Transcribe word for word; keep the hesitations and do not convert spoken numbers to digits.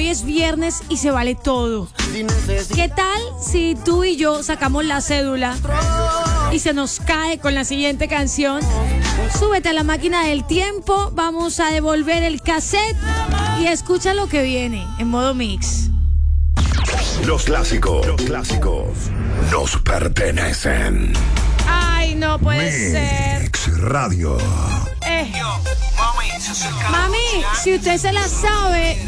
es viernes y se vale todo. ¿Qué tal si tú y yo sacamos la cédula y se nos cae con la siguiente canción? Súbete a la máquina del tiempo, vamos a devolver el cassette y escucha lo que viene en modo mix. Los clásicos, los clásicos nos pertenecen. Ay, no puede ser. Mix Radio. Eh. Mami, si usted se la sabe,